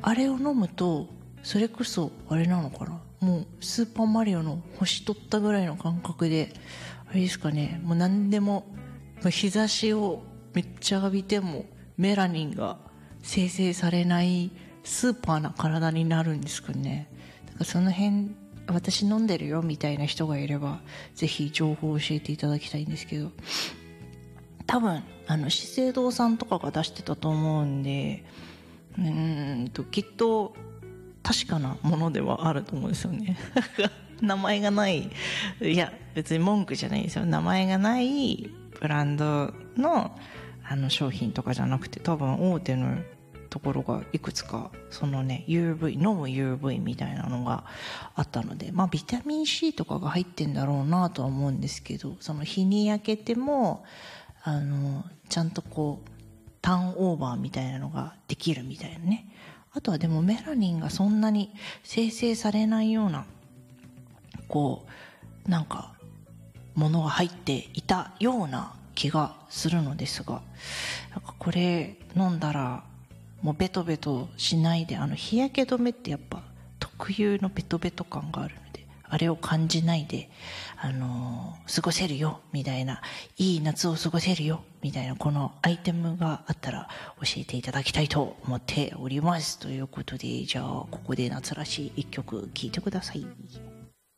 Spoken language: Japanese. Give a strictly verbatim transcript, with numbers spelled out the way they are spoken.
あれを飲むとそれこそあれなのかな、もうスーパーマリオの星取ったぐらいの感覚であれですかね、もう何でも日差しをめっちゃ浴びてもメラニンが生成されないスーパーな体になるんですかね。だからその辺私飲んでるよみたいな人がいればぜひ情報を教えていただきたいんですけど、多分あの資生堂さんとかが出してたと思うんで、うーんときっと確かなものではあると思うんですよね名前がない、いや別に文句じゃないですよ、名前がないブランドのあの商品とかじゃなくて、多分大手のところがいくつかそのね ユーブイ 飲む ユーブイ みたいなのがあったので、まあビタミン C とかが入ってんだろうなとは思うんですけど、その日に焼けてもあのちゃんとこうターンオーバーみたいなのができるみたいなね。あとはでもメラニンがそんなに生成されないようなこうなんかものが入っていたような気がするのですが、なんかこれ飲んだらもうベトベトしないで、あの日焼け止めってやっぱ特有のベトベト感があるので、あれを感じないで、あのー、過ごせるよみたいな、いい夏を過ごせるよみたいなこのアイテムがあったら教えていただきたいと思っております。ということで、じゃあここで夏らしい一曲聴いてください。